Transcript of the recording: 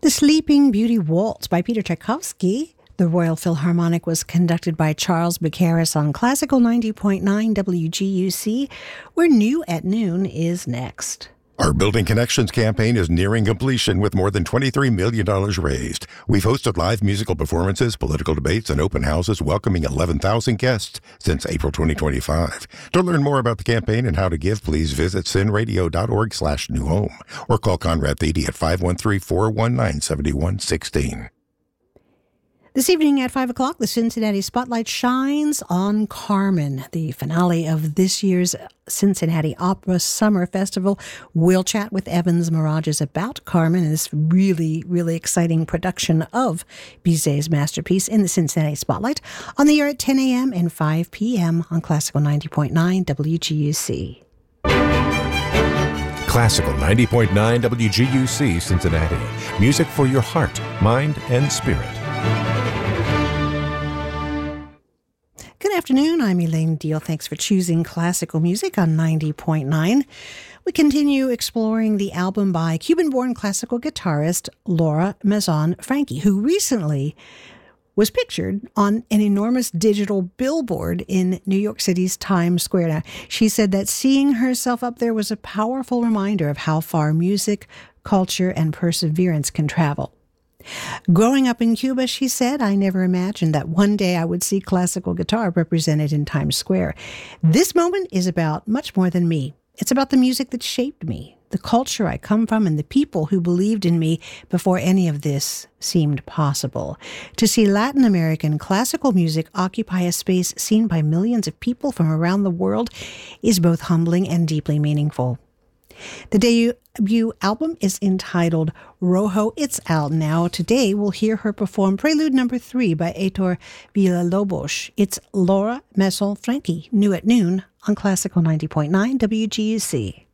The Sleeping Beauty Waltz by Peter Tchaikovsky. The Royal Philharmonic was conducted by Charles Baccaris on Classical 90.9 WGUC, where New at Noon is next. Our Building Connections campaign is nearing completion with more than $23 million raised. We've hosted live musical performances, political debates, and open houses welcoming 11,000 guests since April 2025. To learn more about the campaign and how to give, please visit sinradio.org/newhome or call Conrad Thede at 513-419-7116. This evening at 5 o'clock, the Cincinnati Spotlight shines on Carmen, the finale of this year's Cincinnati Opera Summer Festival. We'll chat with Evans Mirages about Carmen and this really, really exciting production of Bizet's masterpiece in the Cincinnati Spotlight on the air at 10 a.m. and 5 p.m. on Classical 90.9 WGUC. Classical 90.9 WGUC Cincinnati. Music for your heart, mind, and spirit. Good afternoon. I'm Elaine Deal. Thanks for choosing classical music on 90.9. We continue exploring the album by Cuban-born classical guitarist Laura Mason-Franchi, who recently was pictured on an enormous digital billboard in New York City's Times Square. Now, she said that seeing herself up there was a powerful reminder of how far music, culture, and perseverance can travel. Growing up in Cuba, she said, I never imagined that one day I would see classical guitar represented in Times Square. This moment is about much more than me. It's about the music that shaped me, the culture I come from, and the people who believed in me before any of this seemed possible. To see Latin American classical music occupy a space seen by millions of people from around the world is both humbling and deeply meaningful. The debut album is entitled Rojo. It's out now. Today we'll hear her perform Prelude No. 3 by Heitor Villa-Lobos. It's Laura Mason-Franchi, New at Noon on Classical 90.9 WGUC.